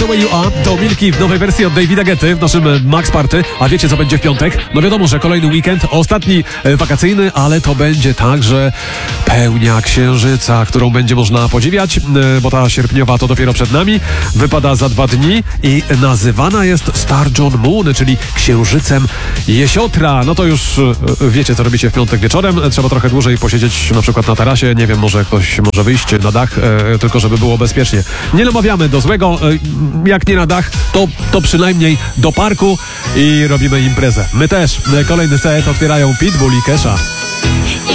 the Way You Are to Milky w nowej wersji od Davida Guetty w naszym Max Party. A wiecie, co będzie w piątek? No wiadomo, że kolejny weekend, ostatni wakacyjny, ale to będzie także pełnia księżyca, którą będzie można podziwiać, bo ta sierpniowa to dopiero przed nami. Wypada za 2 dni i nazywana jest Star John Moon, czyli księżycem jesiotra. No to już wiecie, co robicie w piątek wieczorem. Trzeba trochę dłużej posiedzieć na przykład na tarasie. Nie wiem, może ktoś może wyjść na dach, tylko żeby było bezpiecznie. Nie namawiamy do złego. Jak nie na dach, to przynajmniej do parku i robimy imprezę. My też. Kolejny set otwierają Pitbull i Kesha.